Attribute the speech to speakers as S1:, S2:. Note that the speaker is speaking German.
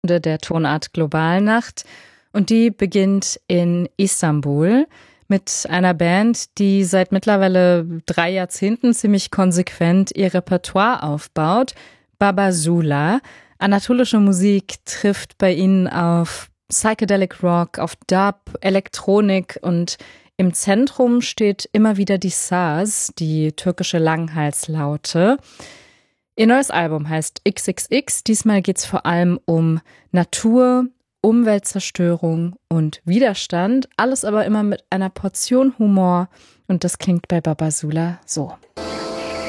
S1: der Tonart Globalnacht und die beginnt in Istanbul mit einer Band, die seit mittlerweile 3 Jahrzehnten ziemlich konsequent ihr Repertoire aufbaut. Babasula. Anatolische Musik trifft bei ihnen auf Psychedelic Rock, auf Dub, Elektronik und im Zentrum steht immer wieder die Saz, die türkische Langhalslaute. Ihr neues Album heißt XXX. Diesmal geht es vor allem um Natur, Umweltzerstörung und Widerstand. Alles aber immer mit einer Portion Humor. Und das klingt bei Babasula so.